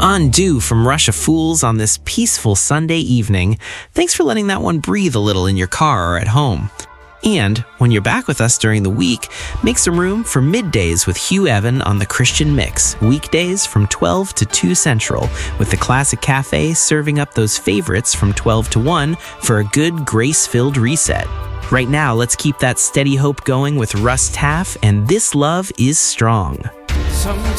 Undo from Rush of Fools on this peaceful Sunday evening. Thanks for letting that one breathe a little in your car or at home. And when you're back with us during the week, make some room for Middays with Hugh Evan on the Christian Mix, weekdays from 12 to 2 Central, with the Classic Cafe serving up those favorites from 12 to 1 for a good grace-filled reset. Right now, let's keep that steady hope going with Russ Taff and This Love Is Strong. Sometimes